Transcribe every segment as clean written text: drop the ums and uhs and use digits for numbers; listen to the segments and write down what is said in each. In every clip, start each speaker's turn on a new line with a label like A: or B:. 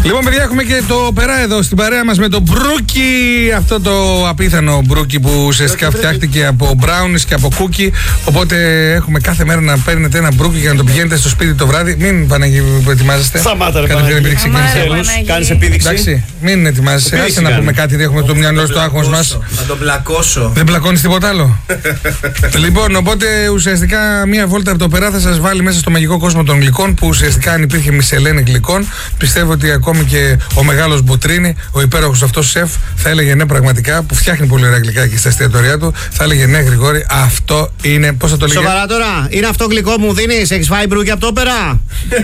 A: Λοιπόν, παιδιά, έχουμε και το Περά εδώ στην παρέα μας με το Μπρούκι. Αυτό το απίθανο Μπρούκι που ουσιαστικά φτιάχτηκε από μπράουνις και από κούκι. Οπότε έχουμε κάθε μέρα να παίρνετε ένα Μπρούκι για να το πηγαίνετε στο σπίτι το βράδυ. Μην Παναγί που ετοιμάζεστε.
B: Σταμάτα, ρε
A: Παναγί.
B: Κάνεις επίδειξη.
A: Εντάξει, μην ετοιμάζεσαι. Άσε να πούμε κάτι, δεν έχουμε το μυαλό στο άγχος μας.
C: Θα τον πλακώσω.
A: Δεν πλακώνεις τίποτα άλλο. Λοιπόν, οπότε ουσιαστικά μία βόλτα από το Περά θα σας βάλει μέσα στο μαγικό κόσμο των γλυκών που ουσιαστικά αν υπήρχε μισελένη γλυκών, πιστεύω ότι ακόμη και ο μεγάλος Μπουτρίνη, ο υπέροχος αυτός σεφ, θα έλεγε ναι, πραγματικά, που φτιάχνει πολύ ωραία γλυκά εκεί στα εστιατορία του, θα έλεγε ναι, Γρηγόρη, αυτό είναι. Πώς θα το λέγε?
B: Σοβαρά τώρα, είναι αυτό γλυκό που μου δίνεις? Έχεις φάει Μπρούκι από το Περά?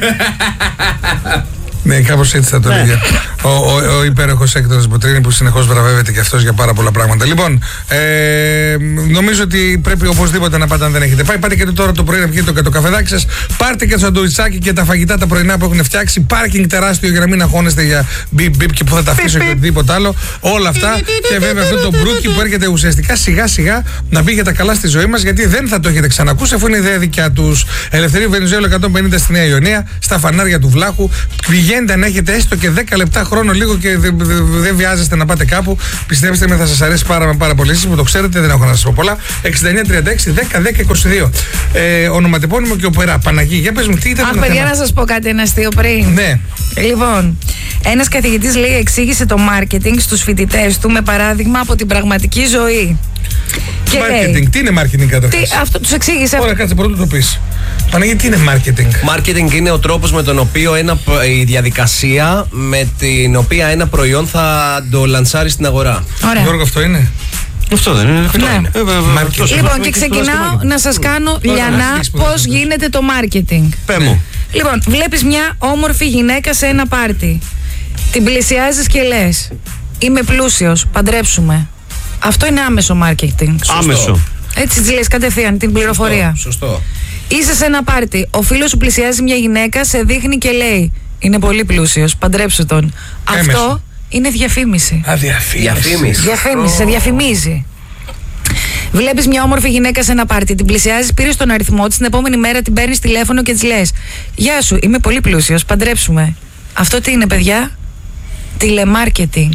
A: Ναι, κάπως έτσι θα το λέγε. Ο υπέροχος Έκτορας Μπουτρίνη που συνεχώς βραβεύεται και αυτός για πάρα πολλά πράγματα. Λοιπόν, νομίζω ότι πρέπει οπωσδήποτε να πάτε αν δεν έχετε πάει. Πάτε και τώρα το πρωί να πιείτε το καφεδάκι σας. Πάρτε και το σαντουιτσάκι και τα φαγητά τα πρωινά που έχουν φτιάξει. Πάρκινγκ τεράστιο για να μην αγχώνεστε για μπιπ και που θα τα αφήσω και οτιδήποτε άλλο. Όλα αυτά. Και βέβαια αυτό το Μπρούκι που έρχεται ουσιαστικά σιγά σιγά να μπει για τα καλά στη ζωή μας, γιατί δεν θα το έχετε ξανακούσει αφού είναι ιδέα δικιά τους. Ελευθερίου Βενιζέλου 150 στη Νέα Ιωνία, στα φανάρια του Βλάχου. Πηγαίνετε αν έχετε έστω και 10 λεπτά χρόνο λίγο και δεν βιάζεστε να πάτε κάπου. Πιστέψτε με, θα σας αρέσει πάρα πολύ. Εσείς που το ξέρετε, δεν έχω να σας πω πολλά. 6936 10 10 22. Ονοματεπώνυμο και ο Περά. Παναγί, για πες μου, τι ήταν?
D: Αχ, παιδιά, να σας πω κάτι ένα αστείο πριν.
A: Ναι.
D: Λοιπόν, ένας καθηγητής λέει εξήγησε το μάρκετινγκ στους φοιτητές του με παράδειγμα από την πραγματική ζωή.
A: Μάρκετινγκ, τι είναι μάρκετινγκ καταρχάς?
D: Αυτό τους εξήγησε.
A: Ωραία, κάτσε πρώτο το πεις. Παναγί, τι είναι μάρκετινγκ?
C: Μάρκετινγκ είναι ο τρόπος με τον οποίο η διαδικασία με την οποία ένα προϊόν θα το λανσάρει στην αγορά.
D: Ωραία.
A: Γιώργο, αυτό είναι?
B: Αυτό δεν είναι?
D: Ναι. Λοιπόν, και ξεκινάω να σας κάνω λιανά πώς γίνεται το μάρκετινγκ.
B: Πες μου.
D: Λοιπόν, βλέπεις μια όμορφη γυναίκα σε ένα πάρτι. Την πλησιάζεις και λες, είμαι πλούσιος, παντρέψουμε. Αυτό είναι άμεσο μάρκετινγκ.
B: Άμεσο.
D: Έτσι της λες κατευθείαν την πληροφορία.
C: Σωστό.
D: Είσαι σε ένα πάρτι. Ο φίλος σου πλησιάζει μια γυναίκα, σε δείχνει και λέει, είναι πολύ πλούσιος, παντρέψου τον.
A: Έμεσο.
D: Αυτό είναι διαφήμιση.
C: Διαφήμιση.
D: Διαφήμιση, σε διαφημίζει. Βλέπεις μια όμορφη γυναίκα σε ένα πάρτι, την πλησιάζεις, πήρες τον αριθμό της, την επόμενη μέρα την παίρνεις τηλέφωνο και της λες, γεια σου, είμαι πολύ πλούσιος, παντρέψουμε. Αυτό τι είναι, παιδιά? Τηλεμάρκετινγκ.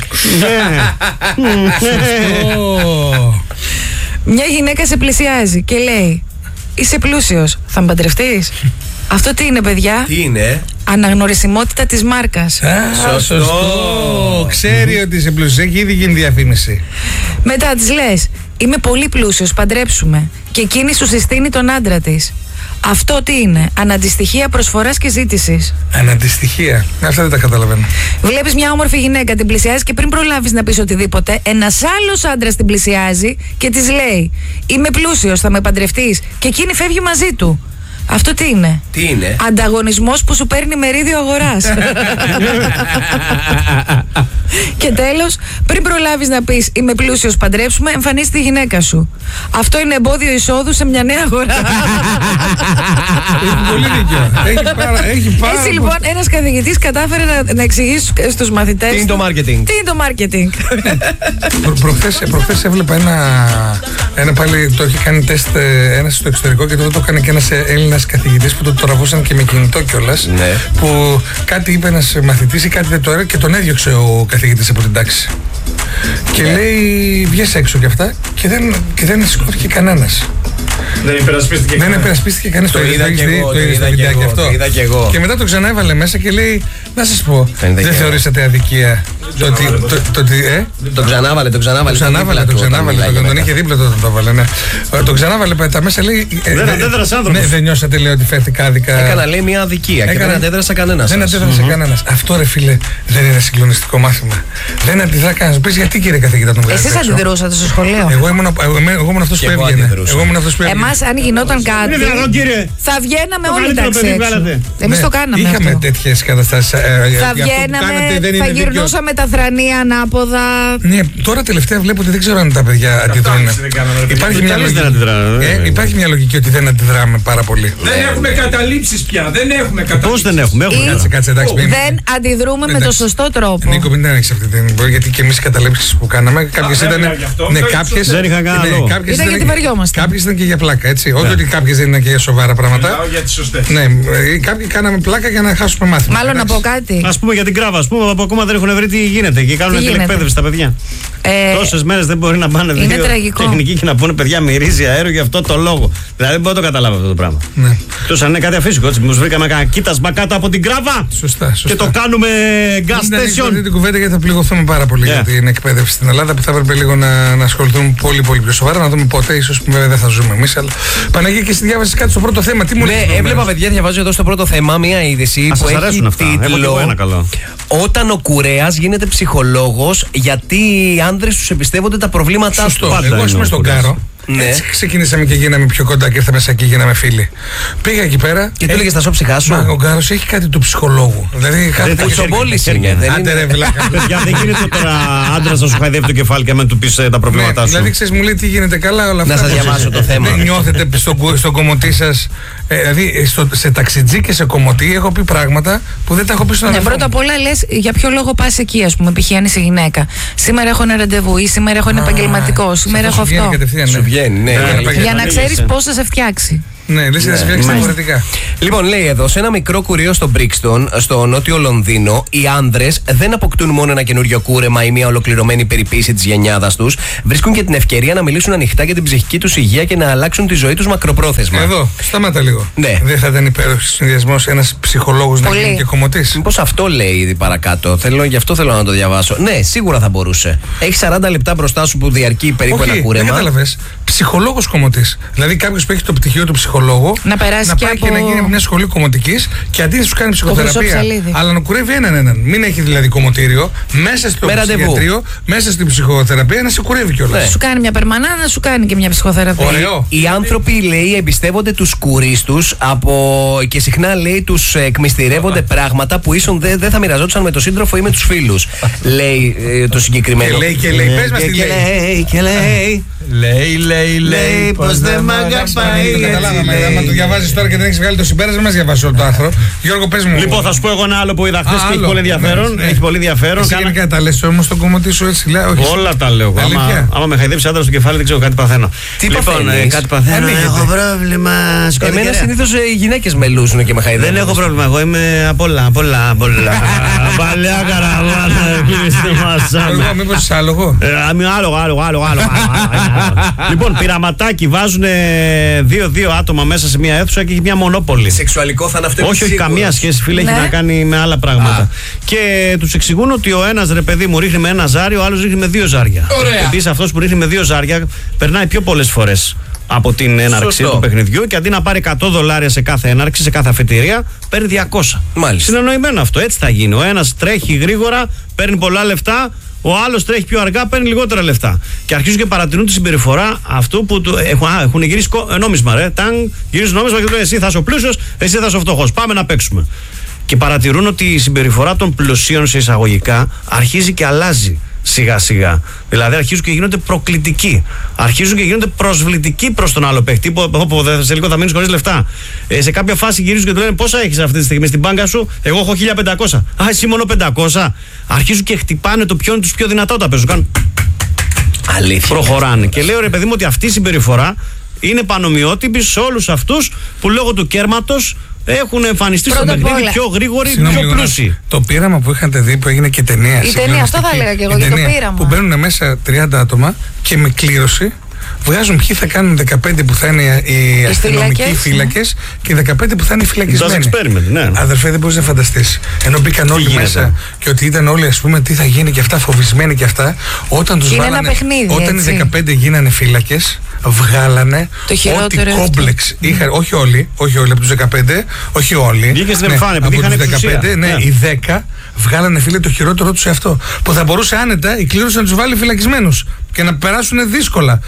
D: Μια γυναίκα σε πλησιάζει και λέει, είσαι πλούσιος, θα με παντρευτείς? Αυτό τι είναι, παιδιά?
C: Τι είναι?
D: Αναγνωρισιμότητα της μάρκας.
A: Σωστό. Ξέρει ότι είσαι πλούσιος, έχει ήδη γίνει διαφήμιση.
D: Μετά της λες, είμαι πολύ πλούσιος, παντρέψουμε. Και εκείνη σου συστήνει τον άντρα της. Αυτό τι είναι? Αναντιστοιχεία προσφοράς και ζήτησης.
A: Αναντιστοιχεία. Αυτά δεν τα καταλαβαίνω.
D: Βλέπεις μια όμορφη γυναίκα, την πλησιάζεις και πριν προλάβεις να πεις οτιδήποτε, ένας άλλος άντρας την πλησιάζει και της λέει, είμαι πλούσιος, θα με παντρευτείς? Και εκείνη φεύγει μαζί του. Αυτό τι είναι?
C: Τι είναι?
D: Ανταγωνισμός που σου παίρνει μερίδιο αγοράς. Και τέλος, πριν προλάβεις να πεις είμαι πλούσιος, παντρέψουμε, εμφανίζεται η γυναίκα σου. Αυτό είναι εμπόδιο εισόδου σε μια νέα αγορά.
A: Έχει πολύ δίκιο. Έχει πάρα.
D: Έτσι λοιπόν, ένας καθηγητής κατάφερε να εξηγήσει στους μαθητές
C: Τι είναι το μάρκετινγκ?
D: τι είναι το μάρκετινγκ.
A: Προχθές έβλεπα ένα πάλι, το έχει κάνει τεστ ένας στο εξωτερικό και το έκανε και ένας Έλληνας καθηγητής που το τραβούσαν και με κινητό κιόλας.
C: Ναι.
A: Που κάτι είπε ένας μαθητής ή κάτι δεν το έκανε και τον έδιωξε ο καθηγητής από την τάξη. Και λέει, βγες έξω κι αυτά και δεν σηκώθηκε κανένας.
B: Δεν
A: υπερασπίστηκε κανείς.
C: Το είδα και εγώ.
A: Και μετά το ξανά έβαλε μέσα και λέει, να σας πω, δεν θεωρήσατε αδικία το ότι.
C: Το ξανάβαλε.
A: Το ξανάβαλε. Τον είχε δίπλα όταν το έβαλε. Το ξανάβαλε τα μέσα, λέει.
B: Δεν αντέδρασε άνθρωπος.
A: Ναι, δεν νιώσατε, λέει, ότι φέρθηκα άδικα?
C: Έκανα, λέει, μια αδικία και δεν αντέδρασε κανένας.
A: Δεν αντέδρασε κανένας. Αυτό, ρε φίλε, δεν είναι συγκλονιστικό μάθημα. Δεν αντιδρά κανένας. Πες γιατί, κύριε καθηγητά, τον βγάζετε?
D: Εσείς αντιδρούσατε στο σχολείο?
A: Εγώ ήμουν αυτός που έβγαινε.
D: Εμάς, αν γινόταν κάτι, θα βγαίναμε όλοι τα έξω. Εμείς το κάναμε.
A: Είχαμε τέτοιες καταστάσεις.
D: Θα βγαίναμε, θα γυρνούσαμε τα τα θρανία ανάποδα.
A: Ναι, τώρα τελευταία βλέπω ότι δεν ξέρω αν τα παιδιά αντιδρούν. Υπάρχει μια λογική ότι δεν αντιδράμε πάρα πολύ.
E: Δεν έχουμε καταλήψεις πια.
B: Πώς δεν έχουμε?
A: Κάτσε, εντάξει.
D: Δεν αντιδρούμε με το σωστό τρόπο.
A: Νίκο, μην άνοιξε αυτή την. Γιατί και εμείς οι καταλήψεις που κάναμε, κάποιες ήταν. Ναι, κάποιες
B: δεν είχαν κανένα λόγο.
D: Ήταν γιατί βαριόμαστε.
A: Κάποιες ήταν και για πλάκα, έτσι. Όχι ότι κάποιες δεν είναι και για σοβαρά πράγματα.
E: Μιλάω για τις σωστές.
A: Ναι, κάποιοι κάναμε πλάκα για να χάσουμε μάθημα.
D: Μάλλον να πω κάτι.
B: Ας πούμε για την Κράβα, ας πούμε, που ακόμα δεν έχουν βρει τι γίνεται και κάνουν τηλεκπαίδευση τα παιδιά. Τόσες μέρες δεν μπορεί να πάνε δύο τεχνικοί και να πούνε παιδιά μυρίζει αέριο για αυτό το λόγο. Δηλαδή δεν μπορώ να το καταλάβω αυτό το πράγμα.
A: Ναι.
B: Εκτός αν είναι κάτι αφύσικο, έτσι. Μήπως βρήκαμε κανένα κοίτασμα κάτω από την Κράβα.
A: Σωστά.
B: Και το κάνουμε gas station.
A: Αυτή την κουβέντα γιατί θα πληγωθούμε πάρα πολύ για την εκπαίδευση στην Ελλάδα που θα έπρεπε λίγο να ασχοληθούμε πολύ πιο σοβαρά. Να δούμε πότε, ίσως δεν θα ζούμε εμείς. Αλλά Παναγία, και εσύ διάβασες κάτι στο πρώτο θέμα. Τι μου λέει?
C: Ναι, έβλεπα παιδιά, διαβάζω εδώ στο πρώτο θέμα μια είδηση που έχει τίτλο «Όταν ο κουρέας γίνεται ψυχολόγος γιατί οι άνδρες τους εμπιστεύονται τα προβλήματά τους».
A: Εγώ είμαι στον Κάρο.
C: Ναι.
A: Έτσι ξεκινήσαμε και γίναμε πιο κοντά και ήρθαμε εκεί και γίναμε φίλοι. Πήγα εκεί πέρα.
C: Και του έλεγε στα σώψυχά σου.
A: Μα ο Γκάρος έχει κάτι του ψυχολόγου. Δηλαδή κάτι
C: κουτσομπόληση είναι.
A: Άντε ρε βλάκα.
B: Παιδιά, δεν γίνεται τώρα άντρας να σου χαϊδεύει το κεφάλι και να του πεις τα προβλήματά σου.
A: Δηλαδή ξέρεις, μου λέει τι γίνεται καλά όλα αυτά.
C: Να σας διαβάσω το θέμα.
A: Δεν νιώθετε στον κομμωτή σας. Δηλαδή σε ταξιτζή και σε κομμωτή έχω πει πράγματα που δεν τα έχω πει στον αδερφό.
D: Πρώτα απ' όλα λες για ποιο λόγο πας εκεί, ας πούμε, π.χ. αν είσαι γυναίκα. Σήμερα έχω ένα ραντεβού ή σήμερα έχω ένα επαγγελματικό. Σήμερα έχω αυτό.
C: Σου βγαίνει, ναι.
D: Για να ξέρεις πώς θα σε φτιάξει.
A: Ναι, λες να σε φτιάξει διαφορετικά.
C: Λοιπόν, λέει εδώ, σε ένα μικρό κουρίο στο Brixton, στο νότιο Λονδίνο, οι άνδρες δεν αποκτούν μόνο ένα καινούριο κούρεμα ή μια ολοκληρωμένη περιποίηση της γενιάδας τους, βρίσκουν και την ευκαιρία να μιλήσουν ανοιχτά για την ψυχική τους υγεία και να αλλάξουν τη ζωή τους μακροπρόθεσμα.
A: Εδώ, σταμάτα λίγο.
C: Ναι.
A: Δεν θα ήταν υπέροχος συνδυασμός ένας ψυχολόγος να γίνει και κομμωτής?
C: Μήπως αυτό λέει ήδη παρακάτω. Γι' αυτό θέλω να το διαβάσω. Ναι, σίγουρα θα μπορούσε. Έχει 40 λεπτά μπροστά σου που διαρκεί περίπου ένα κούρεμα.
A: Δεν κατάλαβες. Ψυχολόγος κομμωτής. Δηλαδή κάποιος που έχει το πτυχίο του ψυχολόγου
D: να περάσει
A: να πάει και να γίνει μια σχολή κομμωτικής και αντί να σου κάνει ψυχοθεραπεία, αλλά να κουρεύει έναν. Μην έχει δηλαδή κομμωτήριο μέσα στο ψυχιατρίο, μέσα στην ψυχοθεραπεία να σε κουρεύει κιόλας.
D: Σου κάνει μια περμανά, να σου κάνει και μια ψυχοθεραπεία.
A: Ωραίο.
C: Οι άνθρωποι, λέει, εμπιστεύονται τους κουρίς τους και συχνά, λέει, τους εκμυστηρεύονται πράγματα που ίσως δεν θα μοιραζόντουσαν με τον σύντροφο ή με τους φίλους. Λέει το συγκεκριμένο.
A: Και λέει, πες μας τι λέει.
B: Λέει πως δεν μ' αγαπάει.
A: Το καταλάβαμε. Άμα το διαβάζεις τώρα και δεν έχεις βγάλει το συμπέρασμα, μας διαβάσει όλο το άρθρο. Γιώργο, πες μου.
B: Λοιπόν, θα σου πω εγώ ένα άλλο που είδα χθες και έχει πολύ ενδιαφέρον. Έχει πολύ ενδιαφέρον.
A: Εσύ γενικά τα λες όμως στον κομμωτή σου έτσι?
B: Όλα τα λέω. Άμα με χαϊδεύει άντρα στο κεφάλι, δεν ξέρω, κάτι παθαίνω.
C: Τι παθαίνεις?
B: Κάτι παθαίνω. Έχω πρόβλημα.
C: Εμένα συνήθως οι γυναίκες με λούσουν και με χαϊδεύουν.
B: Δεν έχω πρόβλημα. Εγώ είμαι απ' όλα. Παλιά καραβάνα.
A: Εγώ μήπως είσαι άλογο?
B: Άλλο. Λοιπόν, πειραματάκι. Βάζουν 2 άτομα μέσα σε μια αίθουσα και έχει μια μονόπολη.
C: Σεξουαλικό θα είναι αυτό?
B: Όχι, καμία σχέση, φίλε, έχει να κάνει με άλλα πράγματα. Και τους εξηγούν ότι ο ένας, ρε παιδί μου, ρίχνει με ένα ζάρι, ο άλλος ρίχνει με 2 ζάρια. Επίσης, αυτός που ρίχνει με 2 ζάρια περνάει πιο πολλές φορές από την έναρξη του παιχνιδιού και αντί να πάρει $100 σε κάθε έναρξη, σε κάθε αφετηρία, παίρνει 200.
C: Μάλιστα.
B: Συνεννοημένο αυτό, έτσι θα γίνει. Ο ένας τρέχει γρήγορα, παίρνει πολλά λεφτά. Ο άλλος τρέχει πιο αργά, παίρνει λιγότερα λεφτά. Και αρχίζουν και παρατηρούν τη συμπεριφορά αυτού που έχουν γυρίσει νόμισμα. Γυρίζουν νόμισμα και του λένε: εσύ θα είσαι ο πλούσιος, εσύ θα είσαι ο φτωχός. Πάμε να παίξουμε. Και παρατηρούν ότι η συμπεριφορά των πλουσίων σε εισαγωγικά αρχίζει και αλλάζει σιγά σιγά. Δηλαδή αρχίζουν και γίνονται προκλητικοί. Αρχίζουν και γίνονται προσβλητικοί προς τον άλλο παίχτη. Που σε λίγο θα μείνεις χωρίς λεφτά. Σε κάποια φάση γυρίζουν και του λένε: πόσα έχεις αυτή τη στιγμή στην μπάνκα σου? Εγώ έχω 1.500. Α, εσύ μόνο 500. Αρχίζουν και χτυπάνε το πιόνι τους πιο δυνατά όταν παίζουν. Κάνουν.
C: Αλήθεια.
B: Προχωράνε. Και λέω, ρε παιδί μου, ότι αυτή η συμπεριφορά είναι πανομοιότυπη σε όλους αυτούς που λόγω του κέρματος έχουν εμφανιστεί στο παιχνίδι πιο γρήγοροι, πιο πλούσιοι.
A: Το πείραμα που είχατε δει που έγινε και ταινία.
D: Η ταινία, αυτό θα έλεγα και εγώ για το πείραμα.
A: Που μπαίνουν μέσα 30 άτομα και με κλήρωση βγάζουν ποιοι θα κάνουν 15 που θα είναι οι αστυνομικοί φύλακες και 15 που θα είναι οι φυλακισμένοι.
B: Ναι.
A: Αδερφέ, δεν μπορείς να φανταστείς. Ενώ μπήκαν όλοι μέσα και ότι ήταν όλοι, ας πούμε, τι θα γίνει και αυτά, φοβισμένοι και αυτά. Όταν τους βάλανε, όταν οι 15 γίνανε φύλακες, βγάλανε ό,τι κόμπλεξ είχαν. Όχι όλοι από τους 15, όχι όλοι. Από τους 15, ναι, οι 10 βγάλανε, φίλε, το χειρότερο τους σε αυτό. Που θα μπορούσε άνετα η κλήρωση να τους βάλει φυλακισμένους και να περάσουν δύσκολα.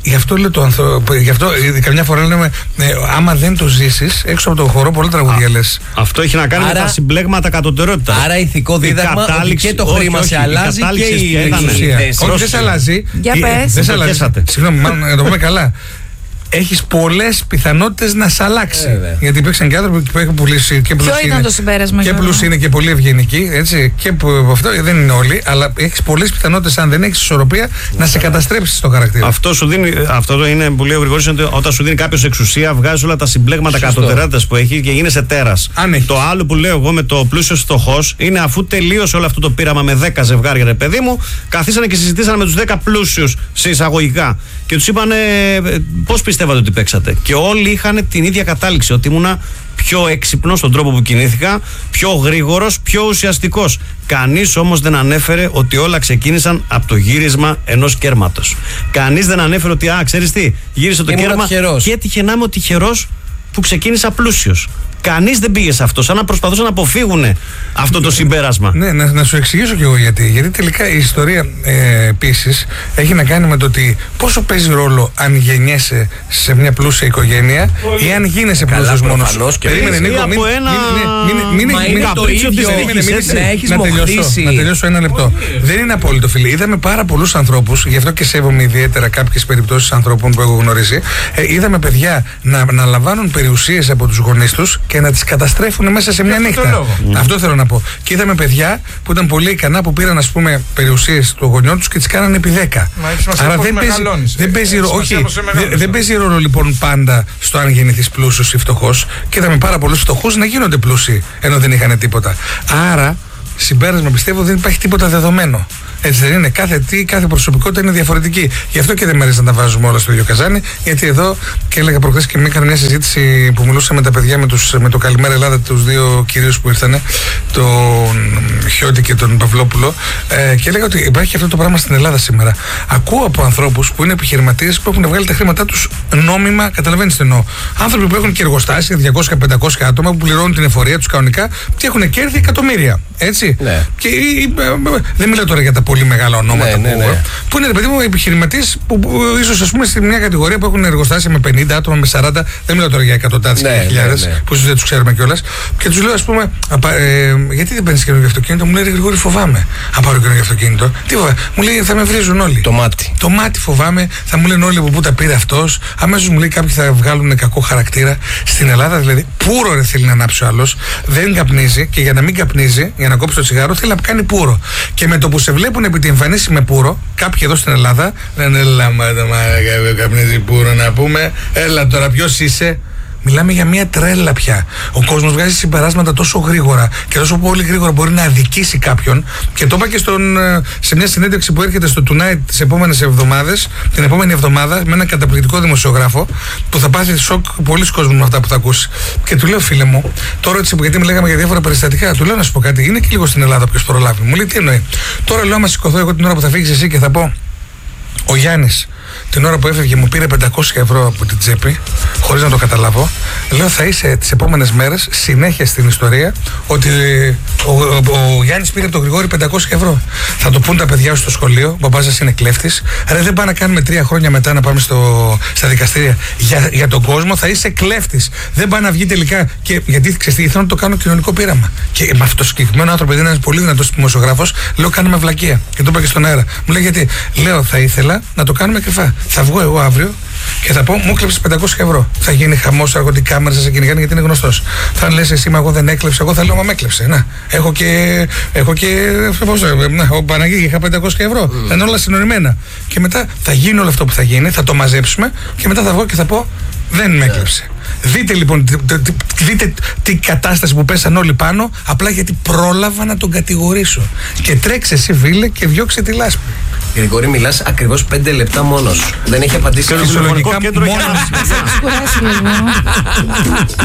A: Γι' αυτό λέω το ανθρώπου. Γι' αυτό καμιά φορά λέμε, άμα δεν το ζήσεις, έξω από το χορό, πολλά τραγουδία λες.
B: Αυτό έχει να κάνει με τα συμπλέγματα κατωτερότητα.
C: Άρα ηθικό δίδαγμα ότι και το χρήμα σε αλλάζει και η
A: εξουσία. Όχι, δεν σε αλλάζει.
D: Για πες.
A: Δεν σε αλλάζει. Συγγνώμη, να το πούμε καλά. Έχεις πολλές πιθανότητες να σε αλλάξει. Γιατί υπήρξαν και άνθρωποι που έχουν πουλήσει και πλούσιοι.
D: Ποιο ήταν το συμπέρασμα,
A: και πλούσιοι είναι και πολύ ευγενικοί. Έτσι, και αυτό δεν είναι όλοι. Αλλά έχεις πολλές πιθανότητες, αν δεν έχεις ισορροπία, να σε καταστρέψεις το χαρακτήρα.
B: Αυτό είναι που λέει ο Γρηγόρης, ότι όταν σου δίνει κάποιος εξουσία, βγάζει όλα τα συμπλέγματα κατωτερότητας που έχει και γίνεσαι τέρας. Το άλλο που λέω εγώ με το πλούσιος φτωχός είναι αφού τελείωσε όλο αυτό το πείραμα με 10 ζευγάρια, ρε παιδί μου, καθίσανε και συζητήσανε με τους 10 πλούσιους σε εισαγωγικά και τους είπανε πώς πιστεύατε ότι παίξατε. Και όλοι είχαν την ίδια κατάληξη, ότι ήμουνα πιο έξυπνος στον τρόπο που κινήθηκα, πιο γρήγορος, πιο ουσιαστικός. Κανείς όμως δεν ανέφερε ότι όλα ξεκίνησαν από το γύρισμα ενός κέρματος. Κανείς δεν ανέφερε ότι, ξέρεις τι, γύρισε το κέρμα και έτυχε να είμαι ο τυχερός που ξεκίνησα πλούσιος. Κανείς δεν πήγε σε αυτό, σαν να προσπαθούσαν να αποφύγουν αυτό το συμπέρασμα.
A: Ναι, να σου εξηγήσω κι εγώ γιατί. Γιατί τελικά η ιστορία επίσης έχει να κάνει με το ότι πόσο παίζει ρόλο αν γεννιέσαι σε μια πλούσια οικογένεια ή αν γίνεσαι πλούσιος μόνος σου.
C: Περίμενε,
B: Νίκο,
A: να τελειώσω ένα λεπτό. Δεν είναι απόλυτο, φίλε. Είδαμε πάρα πολλούς ανθρώπους, γι' αυτό και σέβομαι ιδιαίτερα κάποιες περιπτώσεις ανθρώπων που έχω γνωρίσει. Είδαμε παιδιά να λαμβάνουν περιουσίες από τους γονείς τους και να τις καταστρέφουν μέσα σε μια νύχτα. Αυτό θέλω να πω. Και είδαμε παιδιά που ήταν πολύ ικανά, που πήραν, ας πούμε, περιουσίες των γονιών τους και τις κάνανε επί 10. Άρα δεν παίζει ρόλο λοιπόν πάντα στο αν γεννηθείς πλούσιος ή φτωχός. Και είδαμε πάρα πολλούς φτωχούς να γίνονται πλούσιοι ενώ δεν είχαν τίποτα. Άρα, συμπέρασμα, πιστεύω, δεν υπάρχει τίποτα δεδομένο. Έτσι δεν είναι. Κάθε προσωπικότητα είναι διαφορετική. Γι' αυτό και δεν με αρέσει να τα βάζουμε όλα στο ίδιο καζάνι. Γιατί εδώ, και έλεγα προχθές και έκανα μια συζήτηση που μιλούσα με τα παιδιά με το Καλημέρα Ελλάδα, τους δύο κυρίους που ήρθανε, τον Χιώτη και τον Παυλόπουλο, και έλεγα ότι υπάρχει αυτό το πράγμα στην Ελλάδα σήμερα. Ακούω από ανθρώπους που είναι επιχειρηματίες που έχουν βγάλει τα χρήματά τους νόμιμα, καταλαβαίνεις τι εννοώ. Άνθρωποι που έχουν και εργοστάσια, 200-500 άτομα που πληρώνουν την εφορία τους κανονικά και έχουν κέρδη εκατομμύρια. Έτσι. Ναι. Και δεν μιλάω τώρα για τα πολύ μεγάλα ονόματα που είναι, παιδί μου, επιχειρηματίες που ίσως, ας πούμε, σε μια κατηγορία που έχουν εργοστάσια με 50 άτομα, με 40, δεν μιλάω τώρα για εκατοντάδες και χιλιάδες, που ίσως δεν τους ξέρουμε κιόλας. Και τους λέω, ας πούμε, γιατί δεν παίρνεις καινούργιο αυτοκίνητο? Μου λέει, Γρηγόρη, φοβάμαι. Αν πάρω καινούργιο αυτοκίνητο, τι φοβάμαι? Μου λέει, θα με βρίζουν όλοι. Το μάτι φοβάμαι, θα μου λένε όλοι από πού τα πήρε αυτός. Αμέσως μου λέει, κάποιοι θα βγάλουν κακό χαρακτήρα. Στην Ελλάδα δηλαδή, πούρο ρε θέλει να ανάψει ο άλλος, δεν καπνίζει και για να μην καπνίζει, για να κόψει το τσιγάρο, θέλει να κάνει πούρο. Και με το που σε βλέπουν επί τη εμφανίση με πούρο, κάποιοι εδώ στην Ελλάδα λένε, έλα καπνίζει πούρο να πούμε, έλα τώρα ποιος είσαι? Μιλάμε για μια τρέλα πια. Ο κόσμος βγάζει συμπεράσματα τόσο γρήγορα και τόσο πολύ γρήγορα μπορεί να αδικήσει κάποιον. Και το είπα και σε μια συνέντευξη που έρχεται στο Tonight τις επόμενες εβδομάδες, την επόμενη εβδομάδα, με έναν καταπληκτικό δημοσιογράφο που θα πάθει σοκ πολλοί κόσμοι με αυτά που θα ακούσει. Και του λέω, φίλε μου, τώρα έτσι, γιατί μιλάγαμε για διάφορα περιστατικά, του λέω να σου πω κάτι, είναι και λίγο στην Ελλάδα ποιος προλάβει. Μου λέει, τι εννοεί? Τώρα λέω, άμα σηκωθώ εγώ την ώρα που θα φύγεις εσύ και θα πω, ο Γιάννης την ώρα που έφευγε μου πήρε 500 ευρώ από την τσέπη, χωρίς να το καταλάβω. Λέω, θα είσαι τις επόμενες μέρες συνέχεια στην ιστορία ότι ο Γιάννης πήρε από τον Γρηγόρη 500 ευρώ. Θα το πούν τα παιδιά σου στο σχολείο, ο μπαμπάς σας είναι κλέφτης. Ρε, δεν πάει να κάνουμε 3 χρόνια μετά να πάμε στα δικαστήρια για τον κόσμο, θα είσαι κλέφτης. Δεν πάει να βγει τελικά. Και γιατί ήθελα να το κάνω κοινωνικό πείραμα. Και με αυτό το συγκεκριμένο άνθρωπο, είναι ένας πολύ δυνατός δημοσιογράφος, λέω, κάνουμε βλακεία. Και το είπα και στον αέρα. Μου λέει, γιατί? Λέω, θα ήθελα να το κάνουμε κρυφά. Θα βγω εγώ αύριο και θα πω, μου έκλεψε 500 ευρώ. Θα γίνει χαμός, θα έρχονται οι κάμερες, θα σε κυνηγάνε γιατί είναι γνωστός. Θα λες εσύ, μα εγώ δεν έκλεψα, εγώ θα λέω, μα με έκλεψε. Να, έχω και ο Παναγί, είχα 500 ευρώ. Θα είναι όλα συνοημένα. Και μετά θα γίνει όλο αυτό που θα γίνει, θα το μαζέψουμε και μετά θα βγω και θα πω, δεν με έκλεψε. Δείτε λοιπόν, δείτε τι κατάσταση που πέσαν όλοι πάνω, απλά γιατί πρόλαβα να τον κατηγορήσω. Και τρέξε εσύ, φίλε, και διώξε τη λάσπη.
C: Γρηγόρη, μιλάς ακριβώς 5 λεπτά μόνος. Δεν έχει απαντήσει.
A: Φυσιολογικά μόνος.